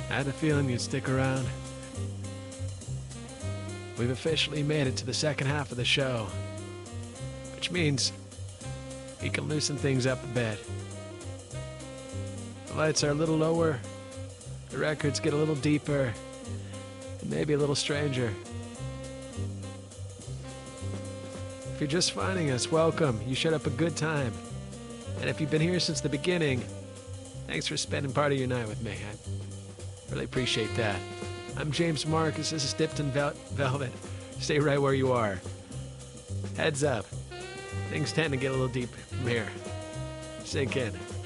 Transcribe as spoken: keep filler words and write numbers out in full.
I had a feeling you'd stick around. We've officially made it to the second half of the show, which means we can loosen things up a bit. The lights are a little lower, the records get a little deeper, and maybe a little stranger. If you're just finding us, welcome. You showed up a good time. And if you've been here since the beginning, thanks for spending part of your night with me. I really appreciate that. I'm James Marcus. This is Dipped in Vel Velvet. Stay right where you are. Heads up. Things tend to get a little deep from here. Sink in.